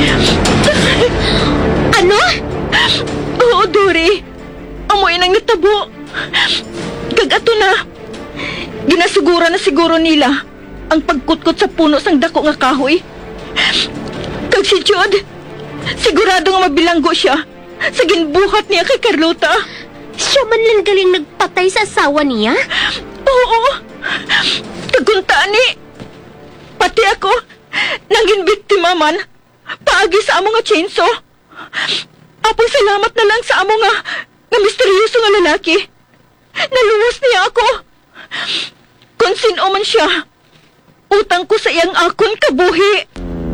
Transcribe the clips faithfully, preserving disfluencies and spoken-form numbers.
Ano? Oo, Dory. Amoy nang natabo. Kagato na. Ginasugura na siguro nila ang pagkutkot sa puno sang dako nga kahoy. Kag si Jod, sigurado nga mabilanggo siya sa ginbuhat niya kay Carlota. Siya man lang galing nagpatay sa asawa niya? Oo. Taguntaan ni. Pati ako, nangin biktima man, paagi sa amo nga chainsaw. Apong salamat na lang sa amo nga, nga misteryoso nga lalaki. Naluwas niya ako. Kung sino man siya, utang ko sa iyang akon kabuhi.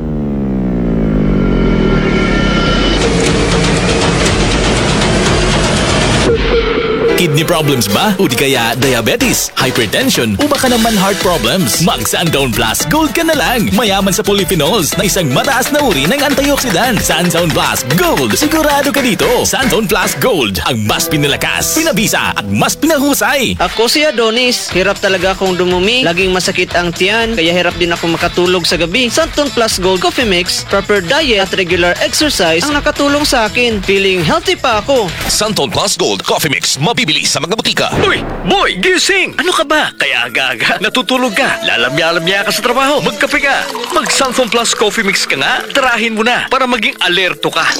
Kidney problems ba? O di kaya diabetes, hypertension, o baka naman heart problems? Mag Sunzone Plus Gold ka na lang. Mayaman sa polyphenols na isang mataas na uri ng antioxidant. Sunzone Plus Gold. Sigurado ka dito. Sunzone Plus Gold. Ang mas pinalakas, pinabisa, at mas pinahusay. Ako si Adonis. Hirap talaga akong dumumi. Laging masakit ang tiyan. Kaya hirap din ako makatulog sa gabi. Sunzone Plus Gold Coffee Mix, proper diet at regular exercise ang nakatulong sa akin. Feeling healthy pa ako. Sunzone Plus Gold Coffee Mix. Mabibili sa mga butika. Uy! Boy! Gising! Ano ka ba? Kaya aga-aga. Natutulog ka. Lalamya-lamya ka sa trabaho. Magkape ka. Mag Sunzone Plus Coffee Mix ka nga. Tarahin mo na para maging alerto ka.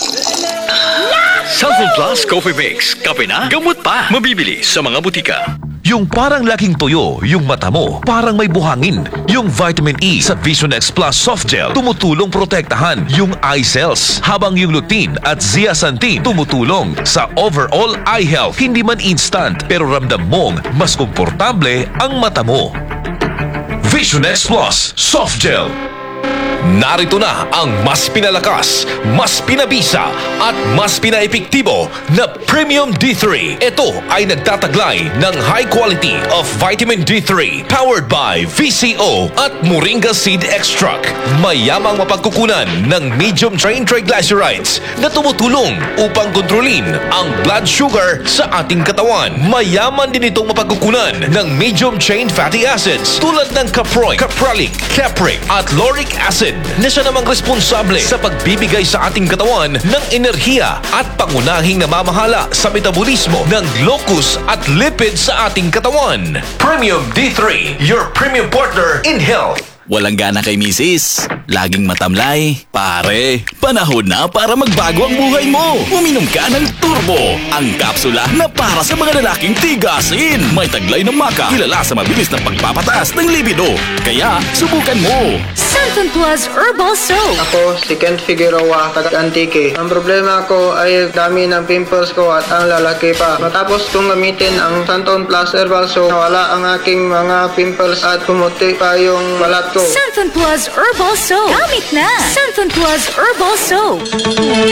Sunzone Plus Coffee Mix. Kape na, gamot pa. Mabibili sa mga butika. Yung parang laking tuyo, yung mata mo, parang may buhangin. Yung vitamin E sa Vision X Plus Soft Gel, tumutulong protektahan yung eye cells. Habang yung lutein at zeaxanthin tumutulong sa overall eye health. Hindi man instant, pero ramdam mong mas komportable ang mata mo. Vision X Plus Soft Gel. Narito na ang mas pinalakas, mas pinabisa, at mas pinaepektibo na Premium D three. Ito ay nagtataglay ng high quality of vitamin D three powered by V C O at Moringa Seed Extract. Mayamang mapagkukunan ng medium chain triglycerides na tumutulong upang kontrolin ang blood sugar sa ating katawan. Mayaman din itong mapagkukunan ng medium chain fatty acids tulad ng caproic, capralic, capric at lauric acid na siya namang responsable sa pagbibigay sa ating katawan ng enerhiya at pangunahing namamahala sa metabolismo ng glucose at lipid sa ating katawan. Premium D three, your premium partner in health. Walang gana kay misis, laging matamlay. Pare, panahon na para magbago ang buhay mo. Uminom ka ng Turbo, ang kapsula na para sa mga lalaking tigasin. May taglay ng maka, kilala sa mabilis na pagpapataas ng libido. Kaya, subukan mo. Sunzone Plus Herbal Soap. Ako, si Kent Figueroa, taga Antique. Ang problema ko ay dami ng pimples ko at ang lalaki pa. Matapos kong gamitin ang Sunzone Plus Herbal Soap, nawala ang aking mga pimples at pumuti pa yung balat ko. Sunzone Plus Herbal Soap. Gamit na! Sunzone Plus Herbal Soap.